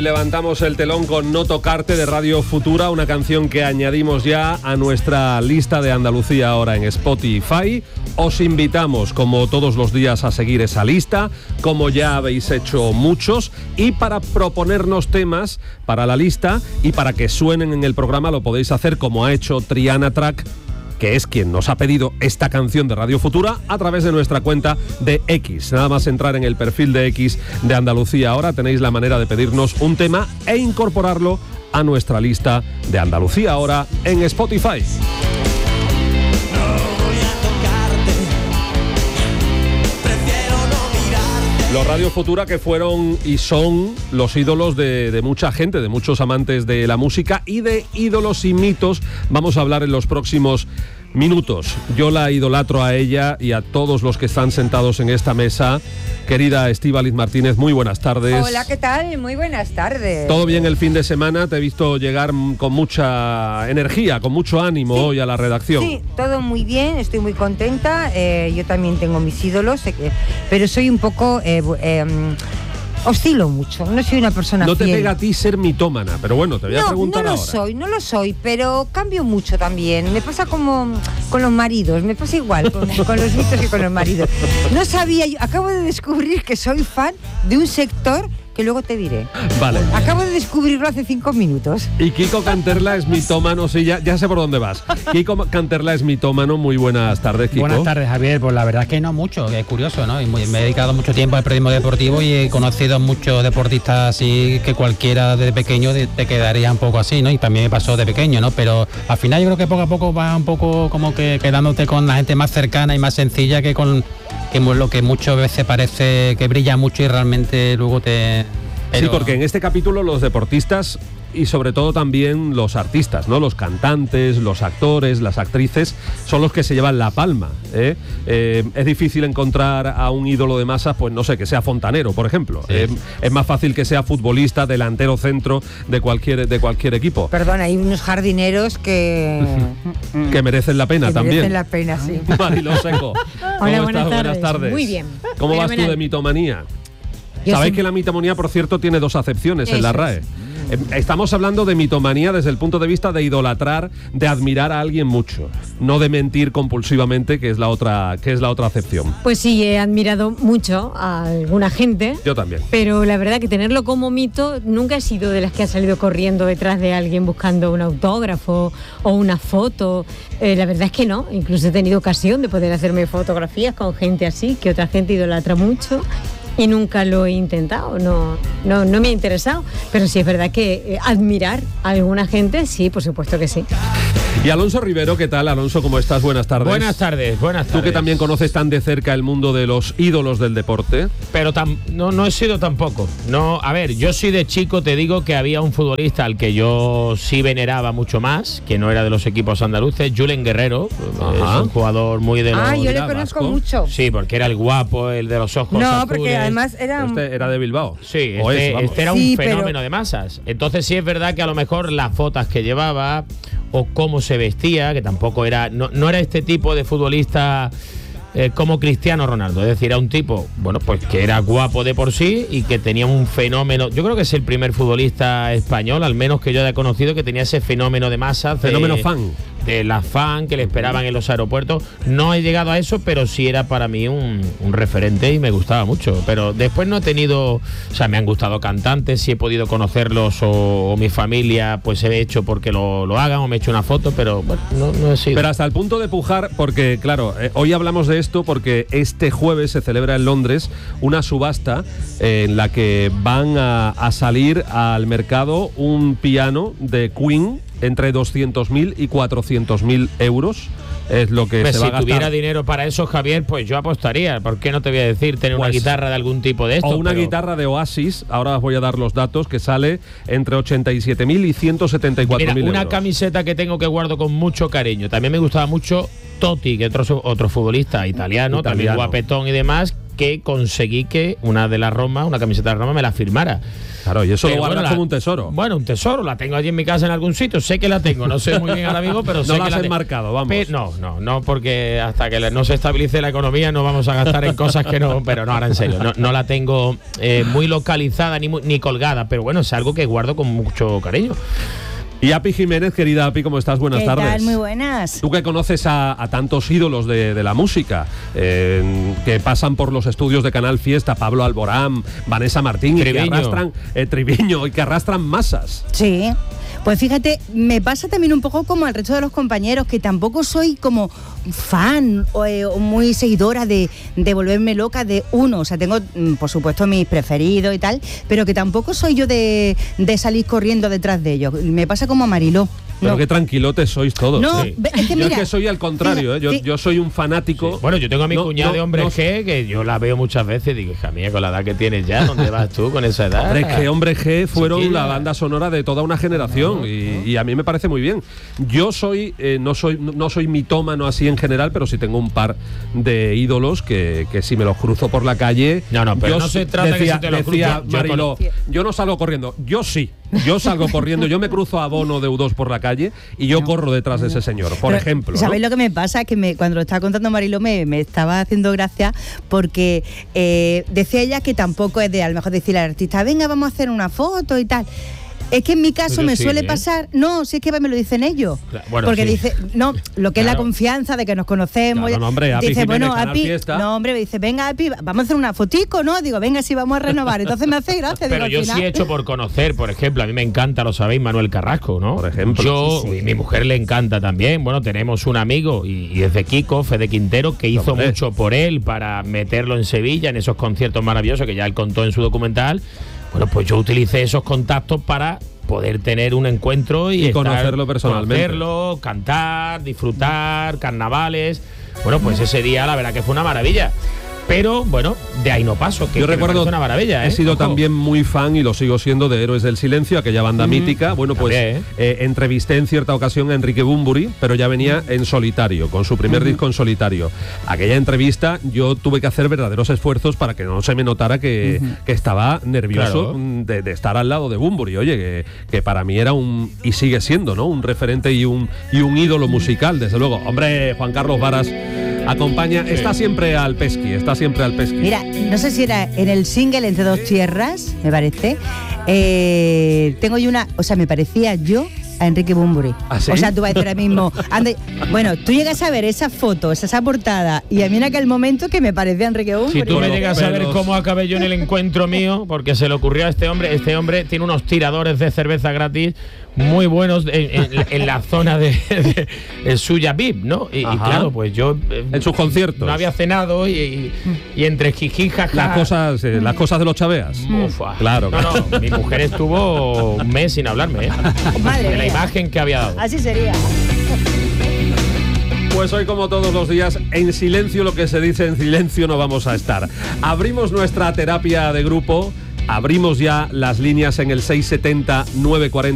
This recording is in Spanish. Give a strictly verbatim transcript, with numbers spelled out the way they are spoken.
levantamos el telón con No Tocarte de Radio Futura, una canción que añadimos ya a nuestra lista de Andalucía ahora en Spotify. Os invitamos, como todos los días, a seguir esa lista, como ya habéis hecho muchos, y para proponernos temas para la lista y para que suenen en el programa lo podéis hacer como ha hecho Triana Track, que es quien nos ha pedido esta canción de Radio Futura, a través de nuestra cuenta de X. Nada más entrar en el perfil de X de Andalucía Ahora, tenéis la manera de pedirnos un tema e incorporarlo a nuestra lista de Andalucía Ahora en Spotify. Los Radio Futura, que fueron y son los ídolos de, de mucha gente, de muchos amantes de la música, y de ídolos y mitos vamos a hablar en los próximos minutos. Yo la idolatro a ella y a todos los que están sentados en esta mesa. Querida Estíbaliz Martínez, muy buenas tardes. Hola, ¿qué tal? Muy buenas tardes. ¿Todo bien el fin de semana? Te he visto llegar con mucha energía, con mucho ánimo, sí, hoy a la redacción. Sí, todo muy bien, estoy muy contenta. Eh, yo también tengo mis ídolos, eh, pero soy un poco... Eh, eh, oscilo mucho, no soy una persona No te fiel. pega a ti ser mitómana, pero bueno, te voy no, a preguntar no lo ahora. soy, no lo soy, pero cambio mucho también. Me pasa como con los maridos, me pasa igual con, con los mitos que con los maridos. No sabía, yo acabo de descubrir que soy fan de un sector que luego te diré. Vale. Acabo de descubrirlo hace cinco minutos. Y Kiko Canterla es mitómano, sí, ya, ya sé por dónde vas. Kiko Canterla es mitómano, muy buenas tardes, Kiko. Buenas tardes, Javier. Pues la verdad es que no mucho, es curioso, ¿no? Y muy, me he dedicado mucho tiempo al periodismo deportivo y he conocido a muchos deportistas así que cualquiera de pequeño te quedaría un poco así, ¿no? Y también me pasó de pequeño, ¿no? Pero al final yo creo que poco a poco va un poco como que quedándote con la gente más cercana y más sencilla que con que lo que muchas veces parece que brilla mucho y realmente luego te... Pero... Sí, porque en este capítulo los deportistas y sobre todo también los artistas, ¿no? Los cantantes, los actores, las actrices son los que se llevan la palma, ¿eh? Eh, es difícil encontrar a un ídolo de masas, pues no sé, que sea fontanero, por ejemplo. Sí. Eh, es más fácil que sea futbolista, delantero, centro de cualquier de cualquier equipo. Perdón, hay unos jardineros que que merecen la pena que también. Merecen la pena, sí. Mariló Seco. Hola, ¿Cómo buenas estás? tardes. Buenas tardes. Muy bien. ¿Cómo Fenomenal. vas tú de mitomanía? Yo Sabéis soy... que la mitomanía, por cierto, tiene dos acepciones Eso en la R A E. es. Estamos hablando de mitomanía desde el punto de vista de idolatrar, de admirar a alguien mucho, no de mentir compulsivamente, que es la otra, que es la otra acepción. Pues sí, he admirado mucho a alguna gente. Yo también. Pero la verdad que tenerlo como mito nunca he sido de las que ha salido corriendo detrás de alguien buscando un autógrafo o una foto. Eh, la verdad es que no. Incluso he tenido ocasión de poder hacerme fotografías con gente así, que otra gente idolatra mucho. Y nunca lo he intentado, no, no, no me ha interesado, pero sí es verdad que eh, admirar a alguna gente, sí, por supuesto que sí. Y Alonso Rivero, ¿qué tal? Alonso, ¿cómo estás? Buenas tardes. Buenas tardes, buenas tardes. Tú que también conoces tan de cerca el mundo de los ídolos del deporte. Pero tam, no, no he sido tampoco. No, a ver, yo sí de chico te digo que había un futbolista al que yo sí veneraba mucho más, que no era de los equipos andaluces, Julen Guerrero. Ajá. Es un jugador muy de los... Ah, yo le era conozco vasco. mucho. Sí, porque era el guapo, el de los ojos No, azules. porque además era... Este era de Bilbao. Sí, O este, es, vamos. este era un Sí, fenómeno pero- de masas. Entonces sí es verdad que a lo mejor las fotos que llevaba o cómo se vestía, que tampoco era, no, no era este tipo de futbolista eh, como Cristiano Ronaldo. Es decir, era un tipo, bueno, pues que era guapo de por sí y que tenía un fenómeno. Yo creo que es el primer futbolista español, al menos que yo haya conocido, que tenía ese fenómeno de masas. De, Fenómeno fan. De la fan que le esperaban en los aeropuertos. No he llegado a eso, pero sí era para mí un, un referente y me gustaba mucho. Pero después no he tenido, o sea, me han gustado cantantes, si he podido conocerlos o, o mi familia, pues he hecho porque lo, lo hagan o me he hecho una foto, pero bueno, no, no he sido. Pero hasta el punto de pujar, porque claro, eh, hoy hablamos de esto porque este jueves se celebra en Londres una subasta eh, en la que van a, a salir al mercado un piano de Queen entre doscientos mil y cuatrocientos mil euros. Es lo que Pues se si va a gastar. tuviera dinero para eso, Javier, pues yo apostaría. ¿Por qué no te voy a decir tener Pues, una guitarra de algún tipo de esto? O una pero... guitarra de Oasis, ahora os voy a dar los datos, que sale entre ochenta y siete mil y ciento setenta y cuatro mil Mira, una euros. camiseta que tengo que guardo con mucho cariño. También me gustaba mucho Totti, que otro, otro futbolista italiano, Italiano. también guapetón y demás, que conseguí que una de las Roma, una camiseta de Roma, me la firmara. Claro, y eso Pero lo guardas bueno, la- como un tesoro. Bueno, un tesoro, la tengo allí en mi casa en algún sitio, sé que la tengo, no sé muy bien ahora mismo, pero sé No que la has la te- enmarcado, vamos. Pe- no, no, no, porque hasta que no se estabilice la economía no vamos a gastar en cosas que no, pero no, ahora en serio, no, no la tengo eh, muy localizada ni, muy- ni colgada, pero bueno, es algo que guardo con mucho cariño. Y Api Jiménez, querida Api, ¿cómo estás? Buenas ¿Qué tardes. tal? Muy buenas. Tú que conoces a, a tantos ídolos de, de la música, eh, que pasan por los estudios de Canal Fiesta, Pablo Alborán, Vanessa Martín, y que Triviño. arrastran, eh, Triviño, y que arrastran masas. Sí. Pues fíjate, me pasa también un poco como al resto de los compañeros, que tampoco soy como fan o, eh, o muy seguidora de, de volverme loca de uno. O sea, tengo, mm, por supuesto, mis preferidos y tal, pero que tampoco soy yo de, de salir corriendo detrás de ellos. Me pasa como a Mariló. Pero No. qué tranquilotes sois todos. No, Sí. ve- es que Yo mira, es que soy al contrario, ¿eh? yo, sí. yo soy un fanático. Bueno, yo tengo a mi No, cuñada no, de hombre no- G, que yo la veo muchas veces y digo, hija mía, con la edad que tienes ya, ¿dónde vas tú con esa edad? Hombre G, Hombre G fueron Chiquilla. la banda sonora de toda una generación y, y a mí me parece muy bien. Yo soy, eh, no soy, no soy mitómano así en general, pero sí tengo un par de ídolos que, que si me los cruzo por la calle. No, no, pero yo no se sí- trata que decía, si te los decía cruzo, yo Mariló, conozco. yo no salgo corriendo, yo sí. Yo salgo corriendo, yo me cruzo a Bono de U dos por la calle y yo corro detrás de ese señor, por Pero, ejemplo. ¿no? ¿Sabéis lo que me pasa? Que me, cuando lo estaba contando Mariló me, me estaba haciendo gracia porque eh, decía ella que tampoco es de a lo mejor decirle al artista, venga, vamos a hacer una foto y tal. Es que en mi caso Pero me sí, suele ¿eh? pasar, no, si es que me lo dicen ellos. Claro, bueno, porque sí. dice, no, lo que es la Claro. confianza de que nos conocemos. Claro, no, hombre, Api dice, Jiménez, bueno, Canal Api, Fiesta. no, hombre, me dice, venga, Api, vamos a hacer una fotico, ¿no? Digo, venga, sí, vamos a renovar. Entonces me hace gracia. Pero digo, al yo final- sí he hecho por conocer, por ejemplo, a mí me encanta, lo sabéis, Manuel Carrasco, ¿no? Por ejemplo. Yo, Sí, sí. y mi mujer le encanta también. Bueno, tenemos un amigo, y, y es de Kiko, Fede Quintero, que hizo Hombre. mucho por él para meterlo en Sevilla, en esos conciertos maravillosos que ya él contó en su documental. Bueno, pues yo utilicé esos contactos para poder tener un encuentro y, Y estar- conocerlo personalmente. conocerlo, cantar, disfrutar, carnavales. Bueno, pues ese día la verdad que fue una maravilla. Pero bueno, de ahí no paso, que, Yo que me recuerdo, parece una maravilla. he ¿eh? sido Ojo. también muy fan y lo sigo siendo de Héroes del Silencio, aquella banda mítica. Bueno, pues También, eh, entrevisté en cierta ocasión a Enrique Bunbury, pero ya venía en solitario, con su primer disco en solitario. Aquella entrevista yo tuve que hacer verdaderos esfuerzos para que no se me notara que, que estaba nervioso Claro. mm, de, de estar al lado de Bunbury. Oye, que, que para mí era un, y sigue siendo, ¿no? Un referente y un, y un ídolo musical, desde luego. Hombre, Juan Carlos Varas acompaña, está siempre al pesqui, está siempre al pesqui. Mira, no sé si era en el single Entre dos tierras, me parece. eh, tengo yo una, o sea, me parecía yo a Enrique Bunbury. ¿Ah, sí? O sea, tú vas a decir ahora mismo, anda, bueno, tú llegas a ver esa foto, esa, esa portada, y a mí en aquel momento que me parecía Enrique Bunbury. Si tú me Por los llegas a ver pelos. cómo acabé yo en el encuentro mío, porque se le ocurrió a este hombre, este hombre tiene unos tiradores de cerveza gratis muy buenos en, en- en la zona de, de, de suya V I P, ¿no? Y, y Ajá. claro, pues yo eh, En sus conciertos. no había cenado y, y, y entre jiji, jaja. Las cosas, eh, las cosas de los chaveas. Ufa. Claro, No, claro. no, mi mujer estuvo un mes sin hablarme, ¿eh? Madre de la mía. imagen que había dado. Así sería. Pues hoy, como todos los días, en silencio, lo que se dice en silencio no vamos a estar. Abrimos nuestra terapia de grupo, abrimos ya las líneas en el seis setenta nueve cuarenta